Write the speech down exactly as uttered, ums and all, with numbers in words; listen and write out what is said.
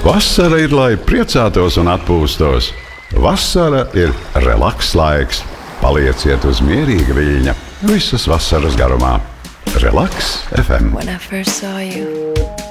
Vasara ir, lai priecātos un atpūstos. Vasara ir relaks laiks. Palieciet uz mierīga viļņa visas vasaras garumā. Relaks F M. When I first saw you,